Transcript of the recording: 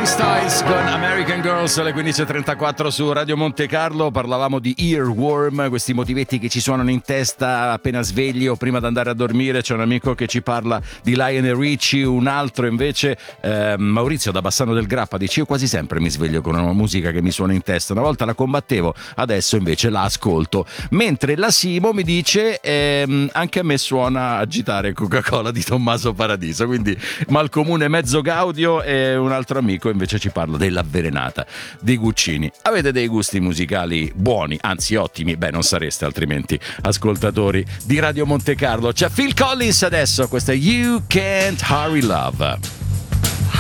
Styles con American Girls alle 15.34 su Radio Monte Carlo. Parlavamo di earworm, questi motivetti che ci suonano in testa appena svegli o prima di andare a dormire. C'è un amico che ci parla di Lionel Richie, un altro invece Maurizio da Bassano del Grappa dice: io quasi sempre mi sveglio con una musica che mi suona in testa, una volta la combattevo, adesso invece la ascolto. Mentre la Simo mi dice anche a me suona agitare Coca-Cola di Tommaso Paradiso, quindi Malcomune mezzo Gaudio. E un altro amico invece ci parla dell'Avvelenata dei Guccini. Avete dei gusti musicali buoni, anzi ottimi, beh non sareste altrimenti ascoltatori di Radio Monte Carlo. C'è Phil Collins adesso, questa è You Can't Hurry Love.